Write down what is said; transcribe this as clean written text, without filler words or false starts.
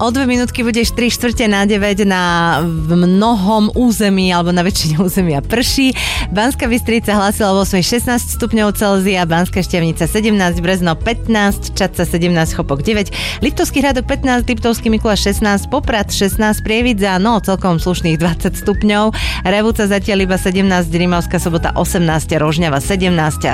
O 2 minútky budeš 3:15 v mnohom území alebo na väčšine územia prší. Banská Bystrica hlásila vo svojej 16 stupňov Celzia, Banská Štiavnica 17, Brezno 15, Čadca 17, Chopok 9, Liptovský Hrádok 15, Liptovský Mikuláš 16, Poprad 16, Prievidza, no celkom slušných 20 stupňov, Revúca zatiaľ iba 17, Rimavská Sobota 18, Rožňava 17,